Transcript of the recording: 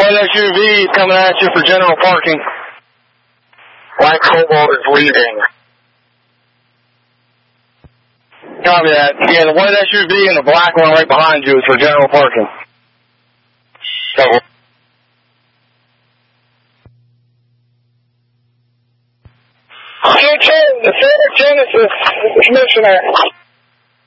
white SUV is coming at you for general parking. Black Cobalt is leaving. Copy that. Yeah, the white SUV and the black one right behind you is for general parking. Okay. The Ford Genesis, Commissioner.